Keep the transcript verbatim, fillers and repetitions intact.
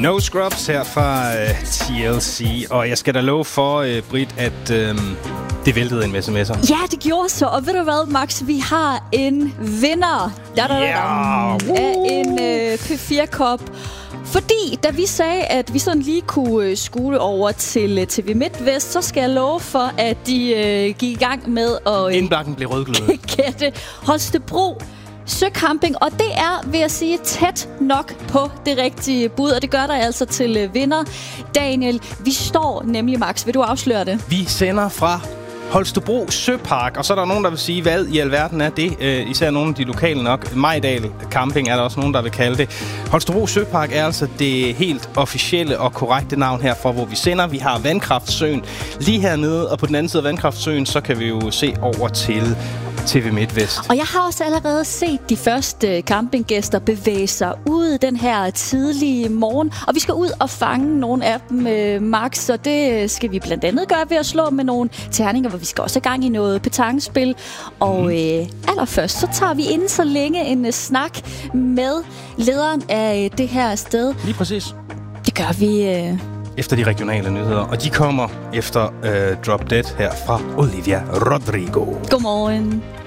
No Scrubs her fra uh, T L C. Og jeg skal da love for, uh, Britt, at uh, det væltede en masse messer. Ja, det gjorde så. Og ved du hvad, Max? Vi har en vinder da, da, da, da, yeah. af en uh, P fire Cup. Fordi da vi sagde, at vi sådan lige kunne skule over til T V MidtVest, så skal jeg love for, at de uh, gik i gang med at uh, indbakken blev rødglødet. gætte Holstebro Søcamping, og det er, vil jeg sige, tæt nok på det rigtige bud, og det gør der altså til vinder. Daniel, vi står nemlig, Max, vil du afsløre det? Vi sender fra Holstebro Søpark, og så er der nogen, der vil sige, hvad i alverden er det? Uh, især nogle af de lokale nok. Majdal Camping er der også nogen, der vil kalde det. Holstebro Søpark er altså det helt officielle og korrekte navn herfra, hvor vi sender. Vi har Vandkraftsøen lige hernede, og på den anden side af Vandkraftsøen, så kan vi jo se over til T V MidtVest. Og jeg har også allerede set de første campinggæster bevæge sig ud den her tidlige morgen. Og vi skal ud og fange nogle af dem, Max. Og det skal vi blandt andet gøre ved at slå med nogle terninger, hvor vi skal også i gang i noget petangespil. Og mm. øh, allerførst, så tager vi inden så længe en uh, snak med lederen af uh, det her sted. Lige præcis. Det gør vi Uh... efter de regionale nyheder. Og de kommer efter uh, Drop Dead her fra Olivia Rodrigo. Godmorgen.